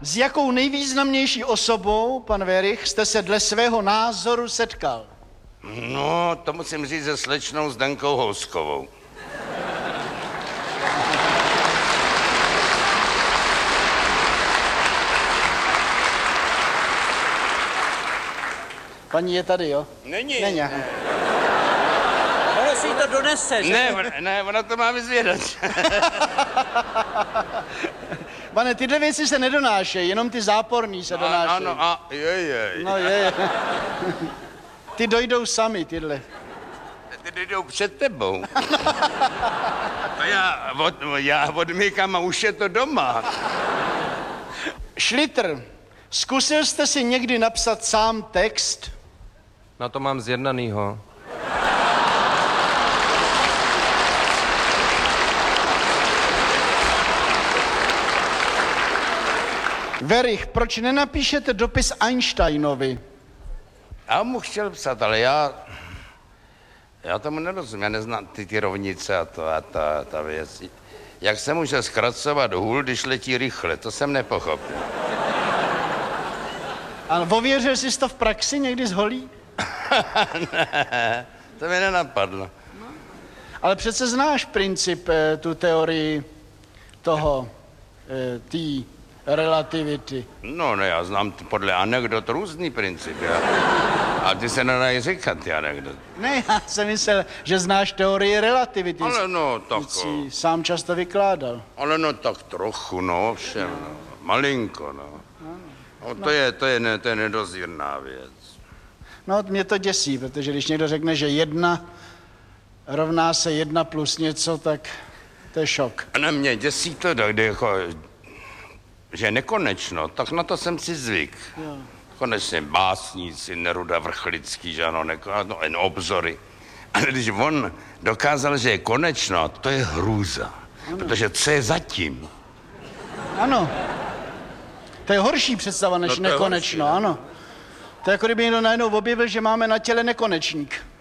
S jakou nejvýznamnější osobou, pan Werich, jste se dle svého názoru setkal? No, to musím říct se slečnou Zdenkou Houskovou. Paní je tady, jo? Není. Není. Ono si to donese, že? Ne, ona to má vyzvědat. Pane, tyhle věci se nedonášejí, jenom ty záporný se donášejí. Ano, a jej. No je. Ty dojdou sami, tyhle. Ty jdou před tebou. Já odmykám a už je to doma. Schlitter, zkusil jste si někdy napsat sám text? Na to mám zjednanýho. Werich, proč nenapíšete dopis Einsteinovi? Já mu chtěl psat, ale já tomu nerozumím, já neznám ty rovnice a ta věc. Jak se může zkracovat hůl, když letí rychle, to jsem nepochopil. A ověřil jsi to v praxi někdy z holí? Ne, to mi nenapadlo. Ale přece znáš princip, tu teorii toho, té relativity. No, já znám podle anekdot různý princip. A ty se nedají říkat, ty anekdoty. Ne, já jsem myslel, že znáš teorii relativity. Ale no, tak... Jsi sám často vykládal. Ale no, tak trochu, no, všem, no. Malinko, no. No, to je nedozírná věc. No, mě to děsí, protože když někdo řekne, že 1 rovná se 1 plus něco, tak to je šok. A na mě děsí to, že nekonečno, tak na to jsem si zvyk. Jo. Konečně básníci, Neruda, Vrchlický, že ano, jen obzory. Ale když on dokázal, že je konečno, to je hrůza. Ano. Protože co je zatím? Ano. To je horší představa než nekonečno, ano. To je jako kdyby někdo najednou objevil, že máme na těle nekonečník.